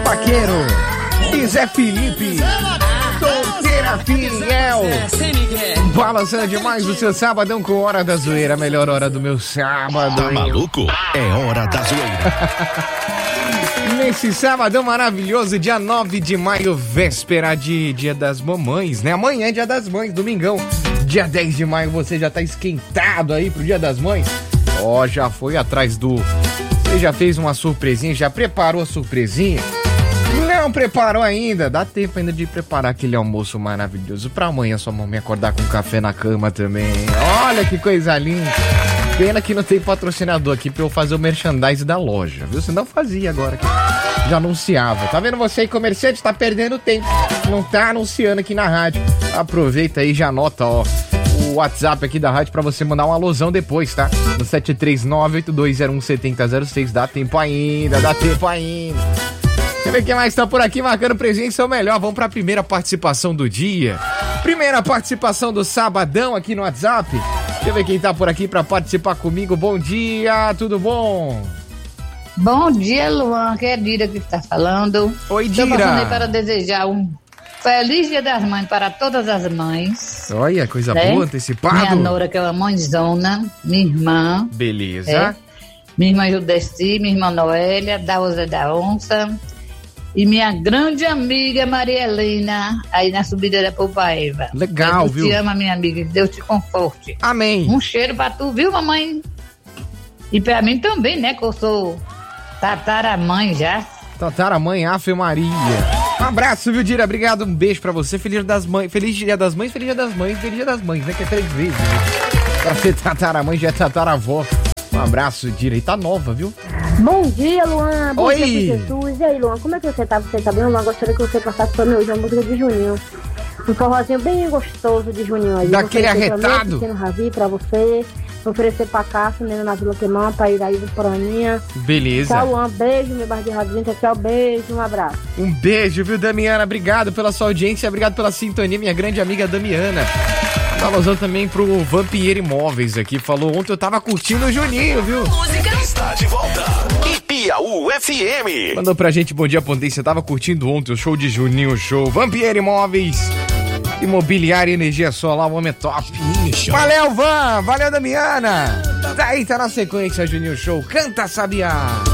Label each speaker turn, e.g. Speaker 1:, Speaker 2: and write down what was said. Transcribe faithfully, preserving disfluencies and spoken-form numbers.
Speaker 1: Vaqueiro e Zé Felipe, solteira fiel, balançando demais o seu sabadão com Hora da Zoeira, a melhor hora do meu sábado.
Speaker 2: Tá maluco? É Hora da Zoeira.
Speaker 1: Nesse sabadão maravilhoso, dia nove de maio, véspera de Dia das Mamães, né? Amanhã é Dia das Mães, domingão. Dia dez de maio, você já tá esquentado aí pro Dia das Mães? Ó, oh, já foi atrás do... Você já fez uma surpresinha? Já preparou a surpresinha? Não preparou ainda? Dá tempo ainda de preparar aquele almoço maravilhoso pra amanhã sua mamãe acordar com café na cama também. Olha que coisa linda. Pena que não tem patrocinador aqui pra eu fazer o merchandise da loja, viu? Senão fazia agora aqui. Já anunciava. Tá vendo você aí, comerciante? Tá perdendo tempo. Não tá anunciando aqui na rádio. Aproveita aí e já anota, ó, o WhatsApp aqui da rádio pra você mandar um alusão depois, tá? No sete três nove, oito dois zero um, sete zero zero seis. Dá tempo ainda, dá tempo ainda. Quer ver quem mais tá por aqui marcando presença ou melhor? Vamos pra primeira participação do dia. Primeira participação do sabadão aqui no WhatsApp. Deixa eu ver quem tá por aqui pra participar comigo. Bom dia, tudo bom?
Speaker 3: Bom dia, Luan, que é Dira que está falando.
Speaker 1: Oi, Dira.
Speaker 3: Estou passando aí para desejar um feliz Dia das Mães para todas as mães.
Speaker 1: Olha, coisa
Speaker 3: né?
Speaker 1: boa, antecipado.
Speaker 3: Minha nora, que é uma mãezona, minha irmã.
Speaker 1: Beleza.
Speaker 3: É, minha irmã Judeci, minha irmã Noélia, da Osa da Onça. E minha grande amiga Maria Helena, aí na subida da Poupaeva.
Speaker 1: Legal,
Speaker 3: Deus
Speaker 1: viu?
Speaker 3: te ama, minha amiga, que Deus te conforte.
Speaker 1: Amém.
Speaker 3: Um cheiro pra tu, viu, mamãe? E pra mim também, né, que eu sou tataramãe já.
Speaker 1: Tataramãe, Ave Maria. Um abraço, viu, Dira? Obrigado, um beijo pra você. Feliz Dia das Mães, Feliz Dia das Mães, Feliz Dia das Mães, Feliz Dia das Mães, né? Que é três vezes. Né? Pra ser tataramãe já é tataravó. Um abraço, Dira. E tá nova, viu?
Speaker 4: Bom dia, Luan. Bom
Speaker 1: Oi.
Speaker 4: dia, Jesus. E aí, Luan, como é que você tá? Você tá bem, Luan? Gostaria que você passasse pra mim hoje uma música de Juninho. Um forrozinho bem gostoso de Juninho aí.
Speaker 1: Daquele arretado.
Speaker 4: Pequeno Ravi pra você. Oferecer pra Cássio, né, na Vila Queimão, pra Iraíza Poraninha.
Speaker 1: Beleza.
Speaker 4: Tchau, Luan. Beijo, meu bar de radinho. Tchau, beijo. Um abraço.
Speaker 1: Um beijo, viu, Damiana? Obrigado pela sua audiência, obrigado pela sintonia, minha grande amiga Damiana. Tá usando também pro Vampieiro Imóveis aqui. Falou ontem, eu tava curtindo o Juninho, viu?
Speaker 2: Música está de volta. E Piauí F M.
Speaker 1: Mandou pra gente, bom dia, Potência. Tava curtindo ontem o show de Juninho, show. Vampieiro Imóveis, Imobiliária e Energia Solar, o homem é top. Valeu, Van. Valeu, Damiana. Daí tá na sequência, Juninho Show. Canta, Sabiá.